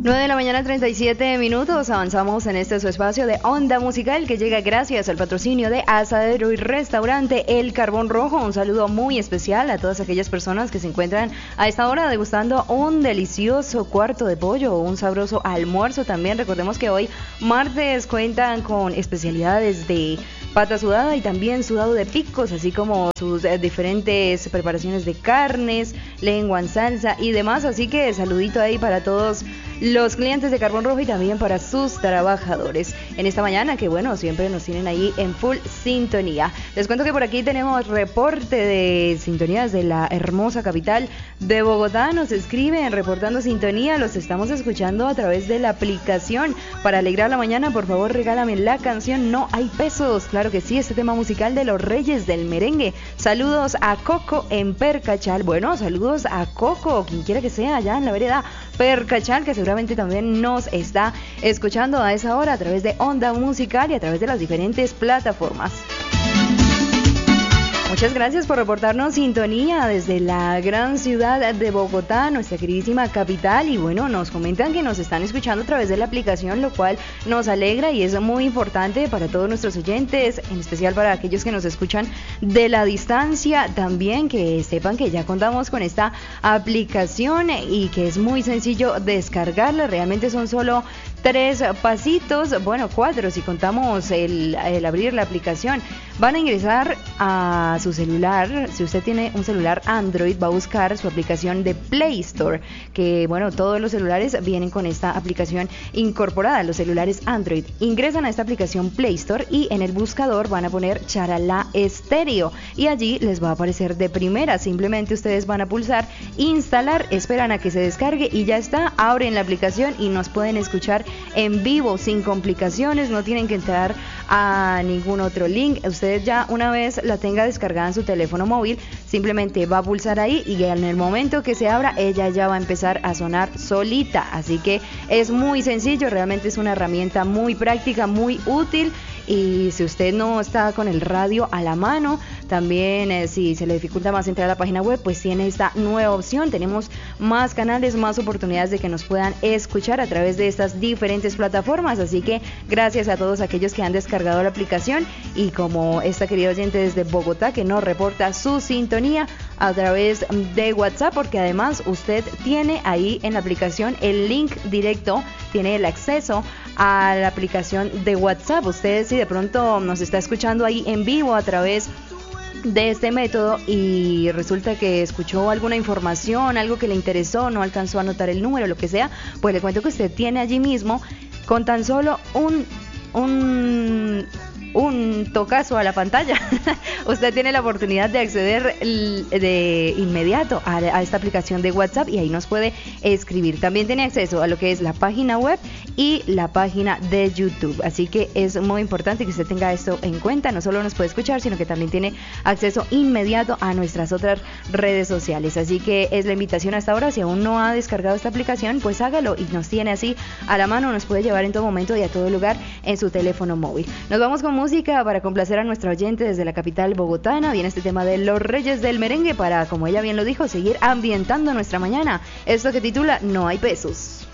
9 de la mañana, 37 minutos. Avanzamos en este su espacio de Onda Musical que llega gracias al patrocinio de Asadero y Restaurante El Carbón Rojo. Un saludo muy especial a todas aquellas personas que se encuentran a esta hora degustando un delicioso cuarto de pollo o un sabroso almuerzo también. Recordemos que hoy martes cuentan con especialidades de pata sudada y también sudado de picos, así como sus diferentes preparaciones de carnes, lengua en salsa y demás. Así que saludito ahí para todos los clientes de Carbón Rojo y también para sus trabajadores en esta mañana, que bueno, siempre nos tienen ahí en full sintonía. Les cuento que por aquí tenemos reporte de sintonías de la hermosa capital de Bogotá. Nos escriben reportando sintonía, los estamos escuchando a través de la aplicación. Para alegrar la mañana, por favor regálame la canción No Hay Pesos. Claro que sí, este tema musical de los Reyes del Merengue. Saludos a Coco en Percachal. Bueno, saludos a Coco, quien quiera que sea, allá en la vereda Percachal, que seguramente también nos está escuchando a esa hora a través de Onda Musical y a través de las diferentes plataformas. Muchas gracias por reportarnos sintonía desde la gran ciudad de Bogotá, nuestra queridísima capital. Y bueno, nos comentan que nos están escuchando a través de la aplicación, lo cual nos alegra y es muy importante para todos nuestros oyentes, en especial para aquellos que nos escuchan de la distancia. También que sepan que ya contamos con esta aplicación y que es muy sencillo descargarla. Realmente son solo 3 pasitos, bueno, 4 si contamos el abrir la aplicación. Van a ingresar a su celular. Si usted tiene un celular Android, va a buscar su aplicación de Play Store, que bueno, todos los celulares vienen con esta aplicación incorporada, los celulares Android. Ingresan a esta aplicación Play Store y en el buscador van a poner Charalá Estéreo y allí les va a aparecer de primera. Simplemente ustedes van a pulsar instalar, esperan a que se descargue y ya está. Abren la aplicación y nos pueden escuchar en vivo sin complicaciones, no tienen que entrar a ningún otro link. Usted ya una vez la tenga descargada en su teléfono móvil, simplemente va a pulsar ahí y en el momento que se abra, ella ya va a empezar a sonar solita. Así que es muy sencillo, realmente es una herramienta muy práctica, muy útil. Y si usted no está con el radio a la mano, también si se le dificulta más entrar a la página web, pues tiene esta nueva opción. Tenemos más canales, más oportunidades de que nos puedan escuchar a través de estas diferentes plataformas. Así que gracias a todos aquellos que han descargado la aplicación y como esta querida oyente desde Bogotá que nos reporta su sintonía a través de WhatsApp, porque además usted tiene ahí en la aplicación el link directo, tiene el acceso a la aplicación de WhatsApp. Usted si de pronto nos está escuchando ahí en vivo a través de este método y resulta que escuchó alguna información, algo que le interesó, no alcanzó a anotar el número, lo que sea, pues le cuento que usted tiene allí mismo con tan solo un tocazo a la pantalla. Usted tiene la oportunidad de acceder de inmediato a esta aplicación de WhatsApp y ahí nos puede escribir. También tiene acceso a lo que es la página web y la página de YouTube. Así que es muy importante que usted tenga esto en cuenta. No solo nos puede escuchar, sino que también tiene acceso inmediato a nuestras otras redes sociales. Así que es la invitación hasta ahora. Si aún no ha descargado esta aplicación, pues hágalo y nos tiene así a la mano. Nos puede llevar en todo momento y a todo lugar en su teléfono móvil. Nos vamos con música para complacer a nuestra oyente desde la capital bogotana. Viene este tema de los Reyes del Merengue para, como ella bien lo dijo, seguir ambientando nuestra mañana. Esto que titula No Hay Pesos.